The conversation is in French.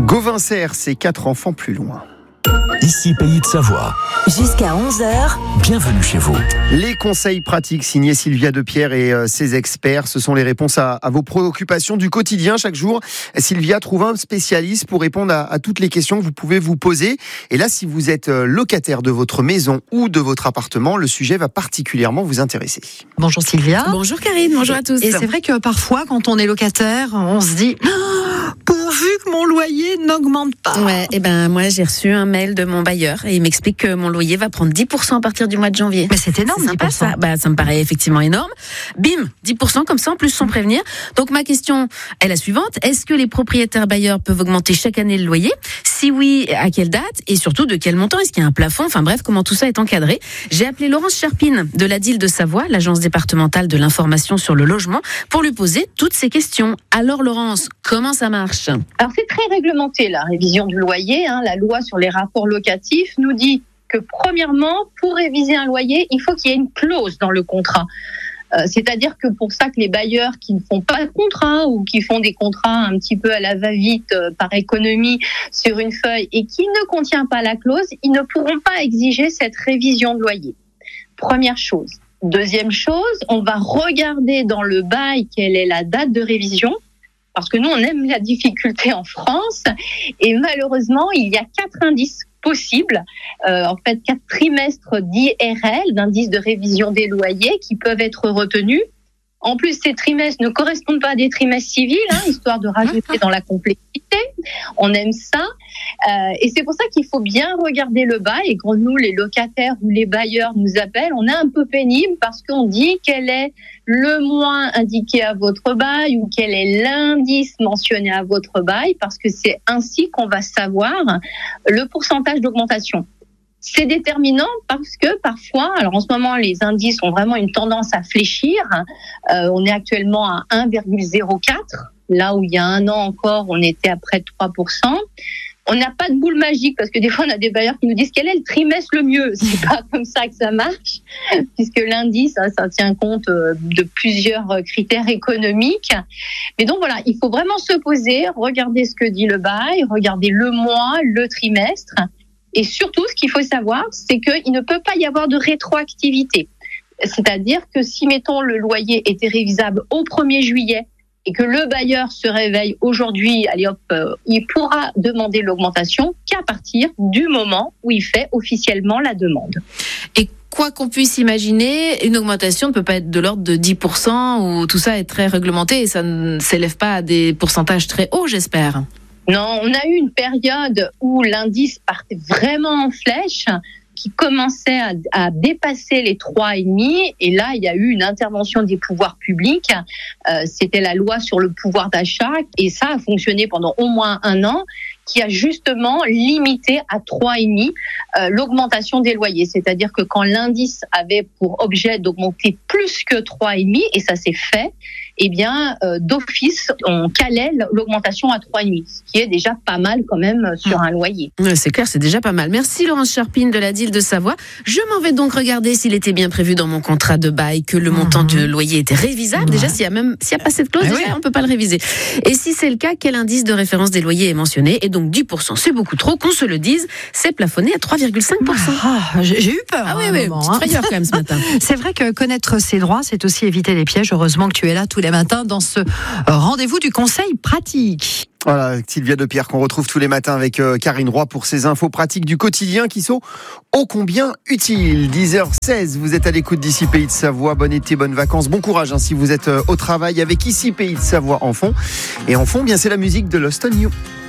Gauvincer, ses 4 enfants plus loin. Ici Pays de Savoie. Jusqu'à 11h. Bienvenue chez vous. Les conseils pratiques signés Sylvia Depierre et ses experts, ce sont les réponses à vos préoccupations du quotidien. Chaque jour, Sylvia trouve un spécialiste pour répondre à toutes les questions que vous pouvez vous poser. Et là, si vous êtes locataire de votre maison ou de votre appartement, le sujet va particulièrement vous intéresser. Bonjour Sylvia. Bonjour Karine, bonjour à tous. Et c'est vrai que parfois, quand on est locataire, on se dit pourvu que mon loyer n'augmente pas. Ouais, et moi j'ai reçu un mail de mon bailleur et il m'explique que mon loyer va prendre 10% à partir du mois de janvier. Mais c'est énorme, c'est sympa, 10%. ça me paraît effectivement énorme. Bim, 10% comme ça en plus sans prévenir. Donc ma question est la suivante, est-ce que les propriétaires bailleurs peuvent augmenter chaque année le loyer ? Si oui, à quelle date ? Et surtout de quel montant ? Est-ce qu'il y a un plafond ? Enfin bref, comment tout ça est encadré ? J'ai appelé Laurence Charpine de la DIL de Savoie, l'agence départementale de l'information sur le logement, pour lui poser toutes ces questions. Alors Laurence, comment ça marche ? Alors c'est très réglementé la révision du loyer. La loi sur les rapports locatifs nous dit que premièrement, pour réviser un loyer, il faut qu'il y ait une clause dans le contrat. C'est-à-dire que pour ça que les bailleurs qui ne font pas de contrat ou qui font des contrats un petit peu à la va-vite par économie sur une feuille et qui ne contient pas la clause, ils ne pourront pas exiger cette révision de loyer. Première chose. Deuxième chose, on va regarder dans le bail quelle est la date de révision. Parce que nous, on aime la difficulté en France. Et malheureusement, il y a 4 indices possibles. 4 trimestres d'IRL, d'indices de révision des loyers, qui peuvent être retenus. En plus, ces trimestres ne correspondent pas à des trimestres civils, histoire de rajouter dans la complexité. On aime ça. Et c'est pour ça qu'il faut bien regarder le bail. Et quand nous, les locataires ou les bailleurs nous appellent, on est un peu pénible parce qu'on dit quel est le mois indiqué à votre bail ou quel est l'indice mentionné à votre bail, parce que c'est ainsi qu'on va savoir le pourcentage d'augmentation. C'est déterminant parce que parfois, alors en ce moment, les indices ont vraiment une tendance à fléchir. On est actuellement à 1,04. Là où il y a un an encore, on était à près de 3%. On n'a pas de boule magique parce que des fois, on a des bailleurs qui nous disent quel est le trimestre le mieux. C'est pas comme ça que ça marche, puisque l'indice, ça tient compte de plusieurs critères économiques. Mais donc voilà, il faut vraiment se poser, regarder ce que dit le bail, regarder le mois, le trimestre. Et surtout, ce qu'il faut savoir, c'est qu'il ne peut pas y avoir de rétroactivité. C'est-à-dire que si, mettons, le loyer était révisable au 1er juillet et que le bailleur se réveille aujourd'hui, il pourra demander l'augmentation qu'à partir du moment où il fait officiellement la demande. Et quoi qu'on puisse imaginer, une augmentation ne peut pas être de l'ordre de 10%, où tout ça est très réglementé et ça ne s'élève pas à des pourcentages très hauts, j'espère. Non, on a eu une période où l'indice partait vraiment en flèche, qui commençait à dépasser les 3,5. Et là, il y a eu une intervention des pouvoirs publics. C'était la loi sur le pouvoir d'achat. Et ça a fonctionné pendant au moins 1 an, qui a justement limité à 3,5 l'augmentation des loyers. C'est-à-dire que quand l'indice avait pour objet d'augmenter plus que 3,5, et ça s'est fait, d'office, on calait l'augmentation à 3,5, ce qui est déjà pas mal quand même sur un loyer. Ouais, c'est clair, c'est déjà pas mal. Merci Laurence Charpine de la DIL de Savoie. Je m'en vais donc regarder s'il était bien prévu dans mon contrat de bail que le montant du loyer était révisable. Déjà, s'il y a pas cette clause, on peut pas le réviser. Et si c'est le cas, quel indice de référence des loyers est mentionné ? Et donc 10%, c'est beaucoup trop, qu'on se le dise, c'est plafonné à 3,5%. J'ai eu peur. Petite frayeur quand même ce matin. C'est vrai que connaître ses droits, c'est aussi éviter les pièges. Heureusement que tu es là tous les matins dans ce rendez-vous du conseil pratique. Voilà, Sylvia Depierre qu'on retrouve tous les matins avec Karine Roy pour ces infos pratiques du quotidien qui sont ô combien utiles. 10h16, vous êtes à l'écoute d'Ici Pays de Savoie. Bon été, bonnes vacances, bon courage si vous êtes au travail avec Ici Pays de Savoie en fond. Et en fond, c'est la musique de Lost on You.